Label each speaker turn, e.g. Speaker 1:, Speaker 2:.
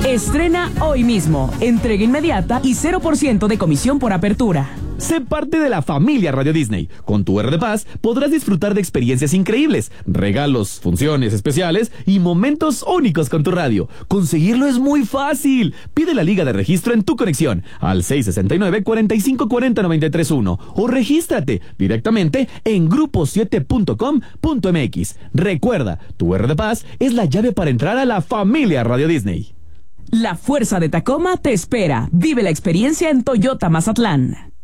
Speaker 1: Estrena hoy mismo, entrega inmediata y 0% de comisión por apertura.
Speaker 2: Sé parte de la familia Radio Disney. Con tu R de Paz podrás disfrutar de experiencias increíbles, regalos, funciones especiales y momentos únicos con tu radio. Conseguirlo es muy fácil. Pide la liga de registro en tu conexión al 669-4540-931 o regístrate directamente en grupo7.com.mx. Recuerda, tu R de Paz es la llave para entrar a la familia Radio Disney.
Speaker 1: La Fuerza de Tacoma te espera. Vive la experiencia en Toyota Mazatlán.